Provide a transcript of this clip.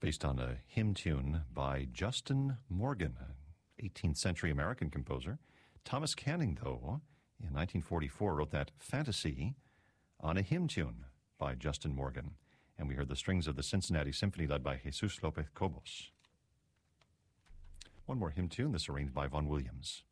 based on a hymn tune by Justin Morgan, an 18th century American composer. Thomas Canning, though, in 1944 wrote that fantasy on a hymn tune by Justin Morgan. And we heard the strings of the Cincinnati Symphony led by Jesus Lopez Cobos. One more hymn tune, this arranged by Vaughan Williams.